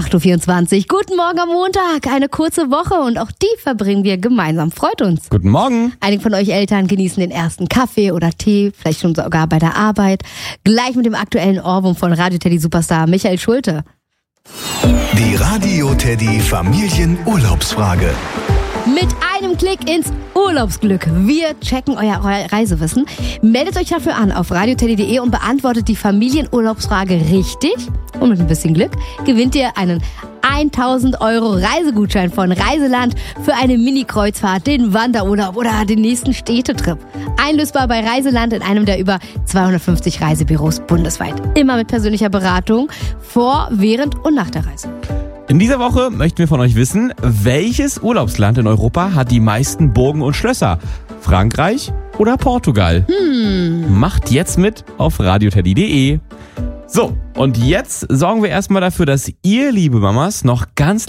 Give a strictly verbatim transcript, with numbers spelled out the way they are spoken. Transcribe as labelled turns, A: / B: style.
A: acht Uhr vierundzwanzig. Guten Morgen am Montag. Eine kurze Woche und auch die verbringen wir gemeinsam. Freut uns.
B: Guten Morgen.
A: Einige von euch Eltern genießen den ersten Kaffee oder Tee, vielleicht schon sogar bei der Arbeit. Gleich mit dem aktuellen Ohrwurm von Radio Teddy Superstar Michael Schulte.
C: Die Radio Teddy Familienurlaubsfrage.
A: Mit einem Klick ins Urlaubsglück. Wir checken euer Reisewissen. Meldet euch dafür an auf radioteddy punkt de und beantwortet die Familienurlaubsfrage richtig. Und mit ein bisschen Glück gewinnt ihr einen tausend Euro Reisegutschein von Reiseland für eine Mini-Kreuzfahrt, den Wanderurlaub oder den nächsten Städtetrip. Einlösbar bei Reiseland in einem der über zweihundertfünfzig Reisebüros bundesweit. Immer mit persönlicher Beratung vor, während und nach der Reise.
B: In dieser Woche möchten wir von euch wissen, welches Urlaubsland in Europa hat die meisten Burgen und Schlösser? Frankreich oder Portugal?
A: Hm.
B: Macht jetzt mit auf radioteddy punkt de. So, und jetzt sorgen wir erstmal dafür, dass ihr, liebe Mamas, noch ganz